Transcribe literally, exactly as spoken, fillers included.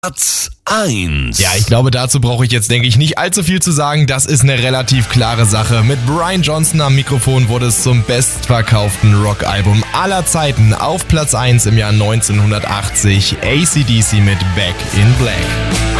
Platz eins. Ja, ich glaube, dazu brauche ich jetzt, denke ich, nicht allzu viel zu sagen. Das ist eine relativ klare Sache. Mit Brian Johnson am Mikrofon wurde es zum bestverkauften Rockalbum aller Zeiten. Auf Platz eins im Jahr neunzehnhundertachtzig A C D C mit Back in Black.